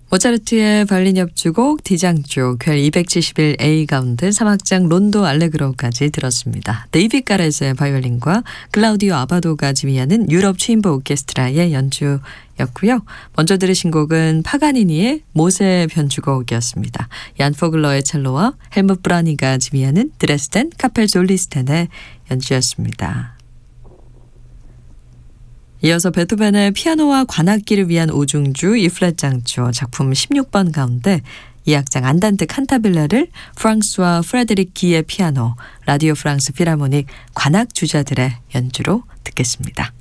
모차르트의 바이올린 협주곡 디장조 퀘 271A 가운데 3악장 론도 알레그로까지 들었습니다. 데이빗 가렛의 바이올린과 클라우디오 아바도가 지휘하는 유럽 체인버 오케스트라의 연주였고요. 먼저 들으신 곡은 파가니니의 모세 변주곡이었습니다. 얀 포글러의 첼로와 헬무트 브라니가 지휘하는 드레스덴 카펠 솔리스텐의 연주였습니다. 이어서 베토벤의 피아노와 관악기를 위한 오중주 E플랫 장조 작품 16번 가운데 이 악장 안단트 칸타빌레를 프랑스와 프레드릭 기의 피아노, 라디오 프랑스 필하모닉 관악 주자들의 연주로 듣겠습니다.